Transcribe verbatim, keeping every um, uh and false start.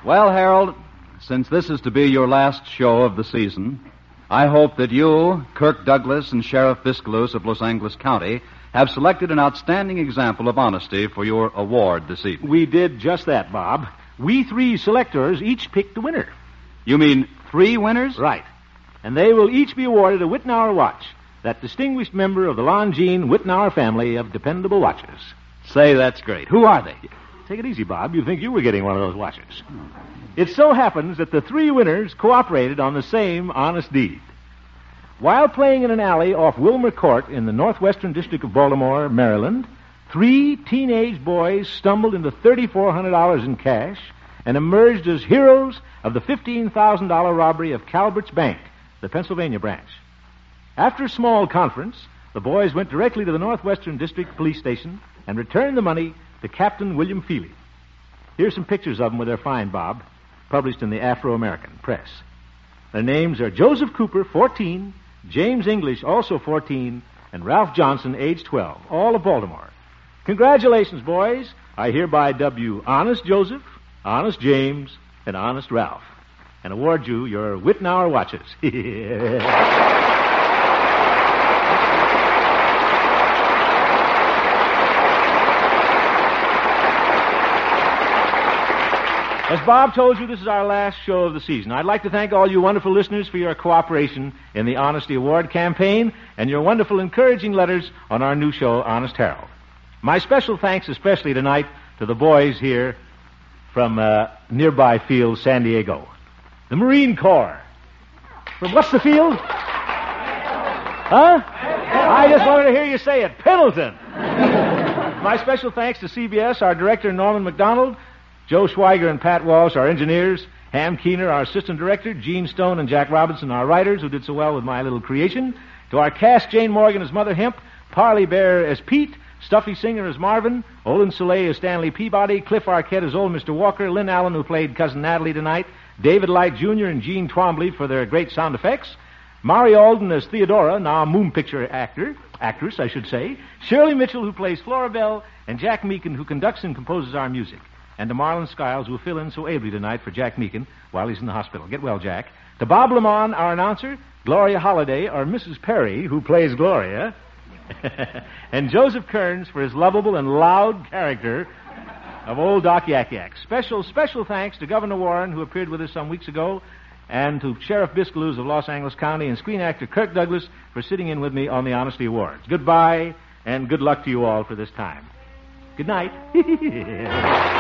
Well, Harold, since this is to be your last show of the season, I hope that you, Kirk Douglas, and Sheriff Biscaluse of Los Angeles County have selected an outstanding example of honesty for your award this evening. We did just that, Bob. We three selectors each picked a winner. You mean three winners? Right. And they will each be awarded a Wittenauer watch, that distinguished member of the Longines Wittenauer family of dependable watches. Say, that's great. Who are they? Take it easy, Bob. You'd think you were getting one of those watches. It so happens that the three winners cooperated on the same honest deed. While playing in an alley off Wilmer Court in the northwestern district of Baltimore, Maryland, three teenage boys stumbled into three thousand four hundred dollars in cash and emerged as heroes of the fifteen thousand dollars robbery of Calvert's Bank, the Pennsylvania branch. After a small conference, the boys went directly to the Northwestern District Police Station and returned the money to Captain William Feely. Here's some pictures of them with their find, Bob, published in the Afro-American Press. Their names are Joseph Cooper, fourteen, James English, also fourteen, and Ralph Johnson, age twelve, all of Baltimore. Congratulations, boys. I hereby dub you Honest Joseph, Honest James, and Honest Ralph, and award you your Wittenauer watches. As Bob told you, this is our last show of the season. I'd like to thank all you wonderful listeners for your cooperation in the Honesty Award campaign and your wonderful encouraging letters on our new show, Honest Harold. My special thanks especially tonight to the boys here from uh, nearby field, San Diego. The Marine Corps. From what's the field? Huh? I just wanted to hear you say it. Pendleton. My special thanks to C B S, our director, Norman McDonald, Joe Schweiger and Pat Walsh, our engineers, Ham Keener, our assistant director, Gene Stone and Jack Robinson, our writers, who did so well with my little creation. To our cast, Jane Morgan as Mother Hemp, Parley Bear as Pete, Stuffy Singer as Marvin, Olin Soleil as Stanley Peabody, Cliff Arquette as old Mister Walker, Lynn Allen, who played Cousin Natalie tonight, David Light Junior and Gene Twombly for their great sound effects, Mari Alden as Theodora, now a moon picture actor, actress, I should say, Shirley Mitchell, who plays Florabelle, and Jack Meakin, who conducts and composes our music. And to Marlon Skiles, who will fill in so ably tonight for Jack Meakin while he's in the hospital. Get well, Jack. To Bob Lamont, our announcer, Gloria Holliday, or Missus Perry, who plays Gloria, and Joseph Kearns for his lovable and loud character of old Doc Yak Yak. Special, special thanks to Governor Warren, who appeared with us some weeks ago, and to Sheriff Biscaluse of Los Angeles County and screen actor Kirk Douglas for sitting in with me on the Honesty Awards. Goodbye, and good luck to you all for this time. Good night.